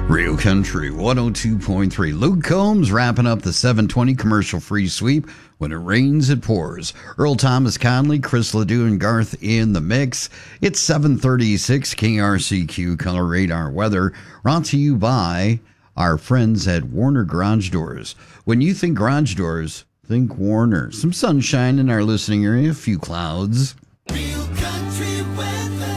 Real Country 102.3. Luke Combs wrapping up the 720 commercial-free sweep. When it rains, it pours. Earl Thomas Conley, Chris Ledoux, and Garth in the mix. It's 7:36. KRCQ Color Radar Weather brought to you by our friends at Warner Garage Doors. When you think garage doors, think Warner. Some sunshine in our listening area, a few clouds. Real Country Weather.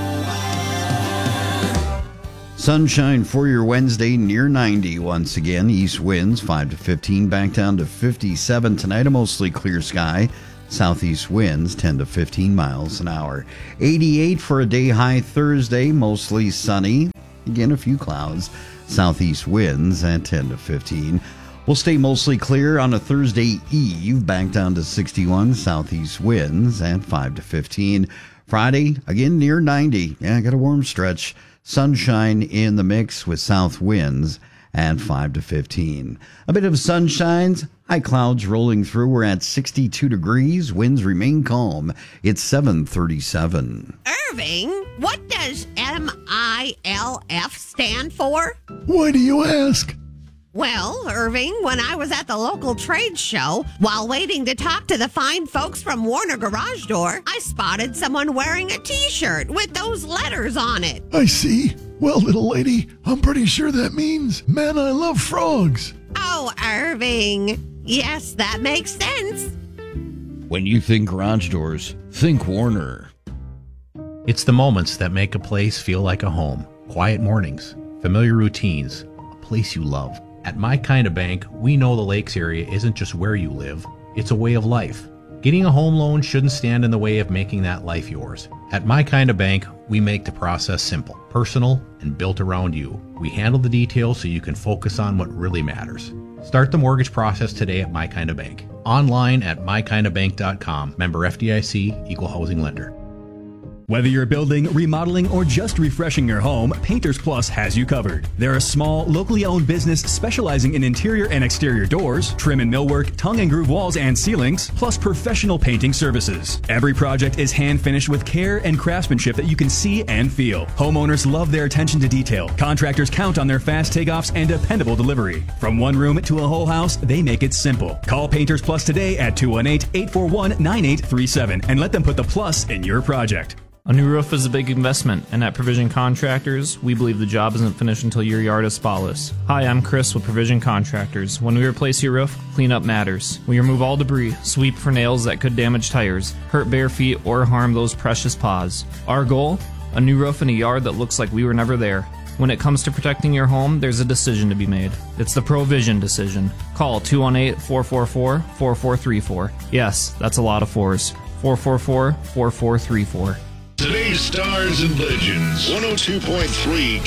Sunshine for your Wednesday, near 90 once again. East winds 5 to 15, back down to 57 tonight. A mostly clear sky. Southeast winds 10 to 15 miles an hour. 88 for a day high Thursday, mostly sunny. Again, a few clouds. Southeast winds at 10 to 15. We'll stay mostly clear on a Thursday eve, back down to 61. Southeast winds at 5 to 15. Friday, again near 90. Yeah, got a warm stretch. Sunshine in the mix with south winds at 5 to 15. A bit of sunshine, high clouds rolling through. We're at 62 degrees. Winds remain calm. It's 7:37. Irving, what does MILF stand for? Why do you ask? Well, Irving, when I was at the local trade show, while waiting to talk to the fine folks from Warner Garage Door, I spotted someone wearing a T-shirt with those letters on it. I see. Well, little lady, I'm pretty sure that means, man, I love frogs. Oh, Irving. Yes, that makes sense. When you think garage doors, think Warner. It's the moments that make a place feel like a home. Quiet mornings, familiar routines, a place you love. At My Kind of Bank, we know the Lakes area isn't just where you live, it's a way of life. Getting a home loan shouldn't stand in the way of making that life yours. At My Kind of Bank, we make the process simple, personal, and built around you. We handle the details so you can focus on what really matters. Start the mortgage process today at My Kind of Bank. Online at mykindofbank.com. Member FDIC, Equal Housing Lender. Whether you're building, remodeling, or just refreshing your home, Painters Plus has you covered. They're a small, locally owned business specializing in interior and exterior doors, trim and millwork, tongue and groove walls and ceilings, plus professional painting services. Every project is hand finished with care and craftsmanship that you can see and feel. Homeowners love their attention to detail. Contractors count on their fast takeoffs and dependable delivery. From one room to a whole house, they make it simple. Call Painters Plus today at 218-841-9837 and let them put the plus in your project. A new roof is a big investment, and at Provision Contractors, we believe the job isn't finished until your yard is spotless. Hi, I'm Chris with Provision Contractors. When we replace your roof, cleanup matters. We remove all debris, sweep for nails that could damage tires, hurt bare feet, or harm those precious paws. Our goal? A new roof in a yard that looks like we were never there. When it comes to protecting your home, there's a decision to be made. It's the Provision decision. Call 218-444-4434. Yes, that's a lot of fours. 444-4434. Today's Stars and Legends, 102.3